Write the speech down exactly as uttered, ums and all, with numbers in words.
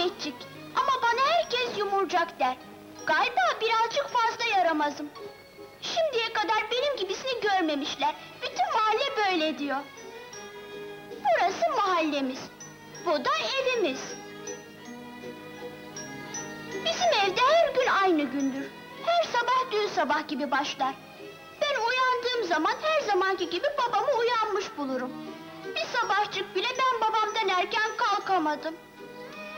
Ahmetcik. Ama bana herkes yumurcak der. Galiba birazcık fazla yaramazım. Şimdiye kadar benim gibisini görmemişler. Bütün mahalle böyle diyor. Burası mahallemiz. Bu da evimiz. Bizim evde her gün aynı gündür. Her sabah dün sabah gibi başlar. Ben uyandığım zaman her zamanki gibi babamı uyanmış bulurum. Bir sabahçık bile ben babamdan erken kalkamadım.